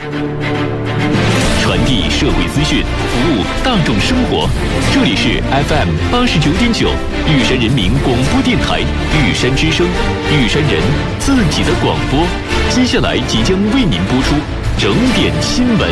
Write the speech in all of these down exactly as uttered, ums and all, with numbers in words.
传递社会资讯，服务大众生活。这里是 F M 八十九点九玉山人民广播电台玉山之声，玉山人自己的广播。接下来即将为您播出整点新闻。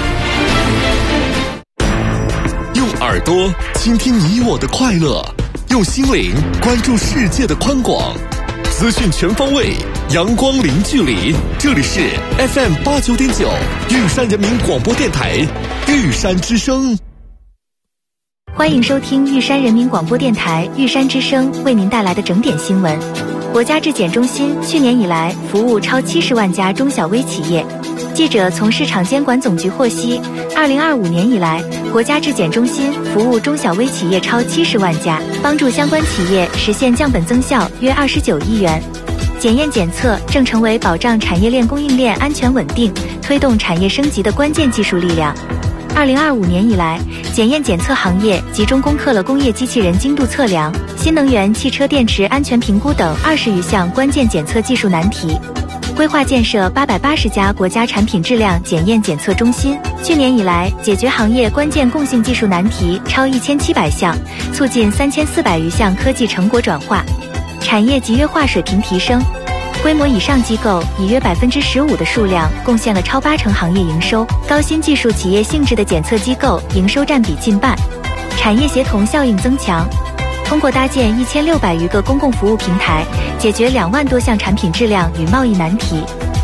用耳朵倾听你我的快乐，用心灵关注世界的宽广。资讯全方位，阳光零距离。这里是 F M 八九点九玉山人民广播电台玉山之声。 欢迎收听玉山人民广播电台玉山之声为您带来的整点新闻。国家质检中心去年以来服务超七十万家中小微企业。记者从市场监管总局获悉，二零二五年以来，国家质检中心服务中小微企业超七十万家，帮助相关企业实现降本增效约二十九亿元。检验检测正成为保障产业链供应链安全稳定、推动产业升级的关键技术力量。二零二五年以来，检验检测行业集中攻克了工业机器人精度测量、新能源汽车电池安全评估等二十余项关键检测技术难题。规划建设八百八十家国家产品质量检验检测中心，去年以来解决行业关键共性技术难题超一千七百项，促进三千四百余项科技成果转化，产业集约化水平提升。规模以上机构以约百分之十五的数量贡献了超八成行业营收，高新技术企业性质的检测机构营收占比近半，产业协同效应增强。通过搭建一千六百余个公共服务平台，解决两万多项产品质量与贸易难题。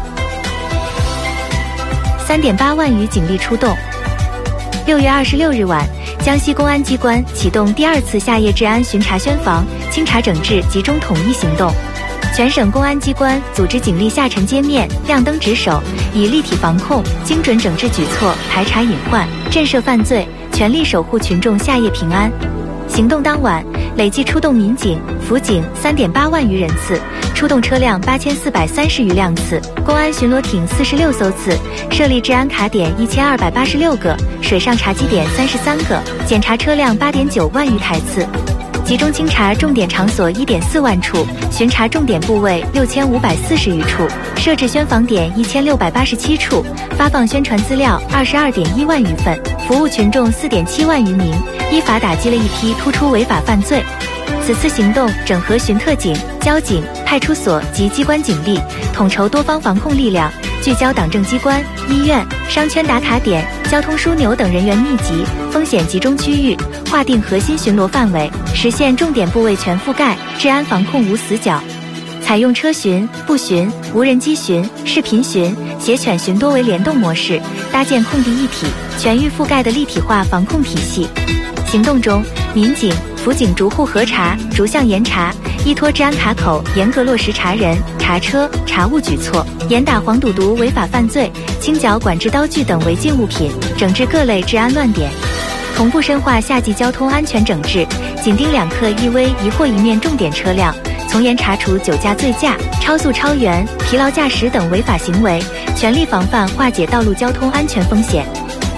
三点八万余警力出动。六月二十六日晚，江西公安机关启动第二次夏夜治安巡查宣防、清查整治集中统一行动。全省公安机关组织警力下沉街面、亮灯值守，以立体防控、精准整治举措排查隐患、震慑犯罪，全力守护群众夏夜平安。行动当晚，累计出动民警、辅警三点八万余人次，出动车辆八千四百三十余辆次，公安巡逻艇四十六艘次，设立治安卡点一千二百八十六个，水上查缉点三十三个，检查车辆八点九万余台次。集中清查重点场所一点四万处，巡查重点部位六千五百四十余处，设置宣防点一千六百八十七处，发放宣传资料二十二点一万余份，服务群众四点七万余名，依法打击了一批突出违法犯罪。此次行动整合巡特警、交警、派出所及机关警力，统筹多方防控力量，聚焦党政机关、医院、商圈打卡点、交通枢纽等人员密集、风险集中区域，划定核心巡逻范围，实现重点部位全覆盖，治安防控无死角。采用车巡、步巡、无人机巡、视频巡、携犬巡多为联动模式，搭建控地一体、全域覆盖的立体化防控体系。行动中，民警、辅警逐户核查、逐项严查，依托治安卡口，严格落实查人、查车、查物举措，严打黄赌毒违法犯罪，清剿管制刀具等违禁物品，整治各类治安乱点。同步深化夏季交通安全整治，紧盯两克一危一祸一面重点车辆，从严查处酒驾醉驾、超速超员、疲劳驾驶等违法行为，全力防范化解道路交通安全风险。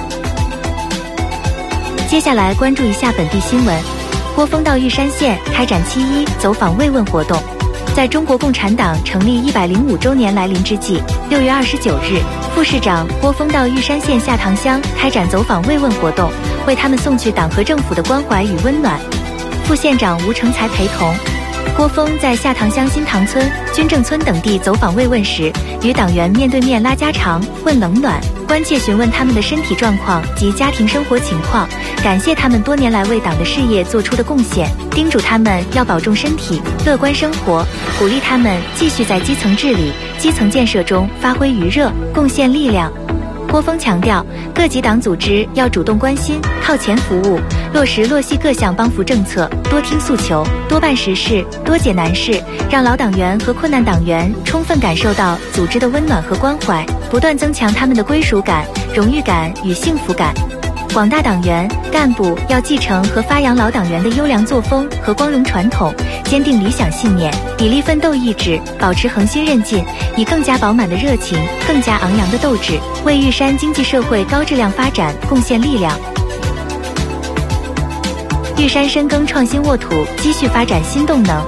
接下来关注一下本地新闻。郭峰到玉山县开展七一走访慰问活动。在中国共产党成立一百零五周年来临之际，六月二十九日，副市长郭峰到玉山县下塘乡开展走访慰问活动，为他们送去党和政府的关怀与温暖。副县长吴成才陪同。郭峰在下塘乡新塘村、军政村等地走访慰问时，与党员面对面拉家常、问冷暖，关切询问他们的身体状况及家庭生活情况，感谢他们多年来为党的事业做出的贡献，叮嘱他们要保重身体、乐观生活，鼓励他们继续在基层治理、基层建设中发挥余热，贡献力量。郭峰强调，各级党组织要主动关心、靠前服务，落实落细各项帮扶政策，多听诉求，多办实事，多解难事，让老党员和困难党员充分感受到组织的温暖和关怀，不断增强他们的归属感、荣誉感与幸福感。广大党员干部要继承和发扬老党员的优良作风和光荣传统，坚定理想信念，砥砺奋斗意志，保持恒心韧劲，以更加饱满的热情、更加昂扬的斗志，为玉山经济社会高质量发展贡献力量。玉山深耕创新沃土，积蓄发展新动能。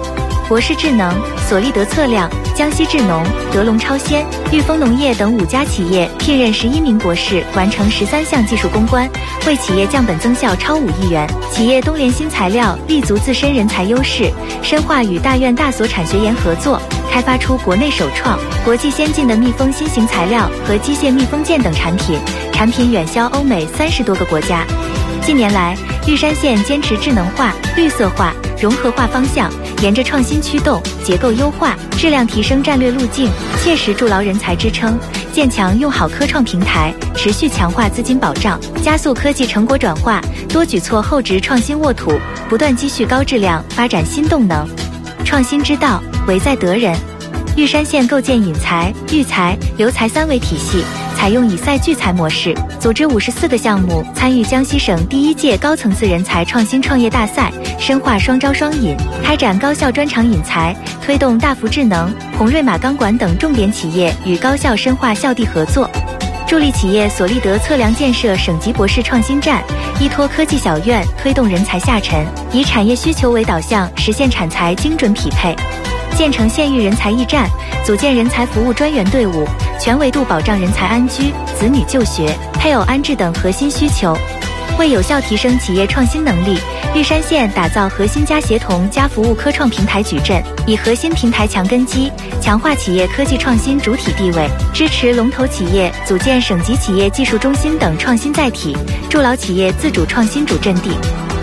博世智能、索利德测量、江西智农、德龙超鲜、裕丰农业等五家企业聘任十一名博士，完成十三项技术攻关，为企业降本增效超五亿元。企业东联新材料立足自身人才优势，深化与大院大所产学研合作，开发出国内首创、国际先进的密封新型材料和机械密封件等产品，产品远销欧美三十多个国家。近年来，玉山县坚持智能化、绿色化、融合化方向，沿着创新驱动、结构优化、质量提升战略路径，切实筑牢人才支撑，建强用好科创平台，持续强化资金保障，加速科技成果转化，多举措厚植创新沃土，不断积蓄高质量发展新动能。创新之道，唯在得人。玉山县构建引才、育才、留才三维体系，采用以赛聚才模式，组织五十四个项目参与江西省第一届高层次人才创新创业大赛，深化双招双引，开展高校专场引才，推动大福智能、宏瑞马钢管等重点企业与高校深化校地合作，助力企业索利德测量建设省级博士创新站，依托科技小院推动人才下沉，以产业需求为导向，实现产才精准匹配。建成县域人才驿站，组建人才服务专员队伍，全维度保障人才安居、子女就学、配偶安置等核心需求。为有效提升企业创新能力，玉山县打造核心加协同加服务科创平台矩阵，以核心平台强根基，强化企业科技创新主体地位，支持龙头企业组建省级企业技术中心等创新载体，筑牢企业自主创新主阵地。